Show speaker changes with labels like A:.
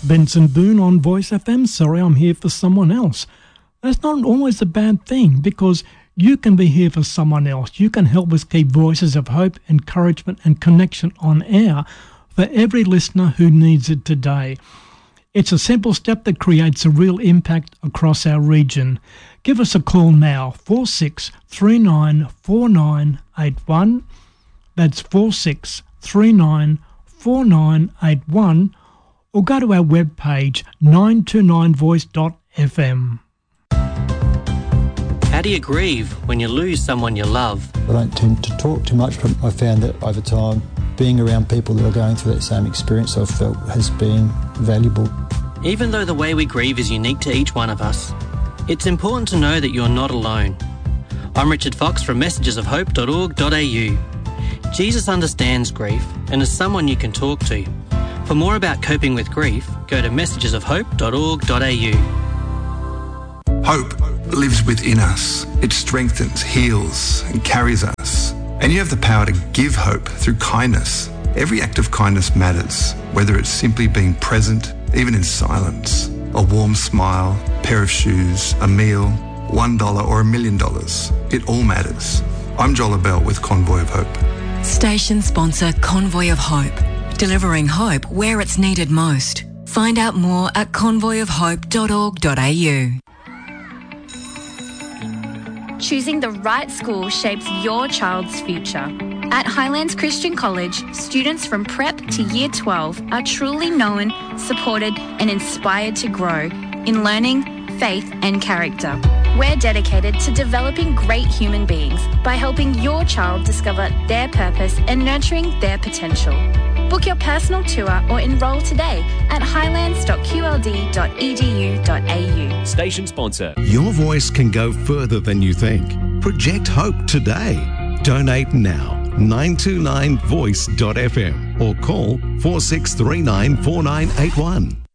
A: Benson Boone on Voice FM. Sorry, I'm here for someone else. That's not always a bad thing, because you can be here for someone else. You can help us keep voices of hope, encouragement and connection on air for every listener who needs it today. It's a simple step that creates a real impact across our region. Give us a call now, 46394981. That's 46394981. Or go to our webpage, 929voice.fm.
B: How do you grieve when you lose someone you love?
C: I don't tend to talk too much, but I found that over time, being around people that are going through that same experience, I've felt has been valuable.
B: Even though the way we grieve is unique to each one of us, it's important to know that you're not alone. I'm Richard Fox from messagesofhope.org.au. Jesus understands grief and is someone you can talk to. For more about coping with grief, go to messagesofhope.org.au.
D: Hope lives within us. It strengthens, heals, and carries us. And you have the power to give hope through kindness. Every act of kindness matters, whether it's simply being present, even in silence, a warm smile, a pair of shoes, a meal, $1 or $1 million. It all matters. I'm Joel Bell with Convoy of Hope.
E: Station sponsor Convoy of Hope, delivering hope where it's needed most. Find out more at convoyofhope.org.au.
F: Choosing the right school shapes your child's future. At Highlands Christian College, students from prep to year 12 are truly known, supported and inspired to grow in learning, faith and character. We're dedicated to developing great human beings by helping your child discover their purpose and nurturing their potential. Book your personal tour or enrol today at highlands.qld.edu.au.
G: Station sponsor.
H: Your voice can go further than you think. Project hope today. Donate now. 929voice.fm or call 46394981.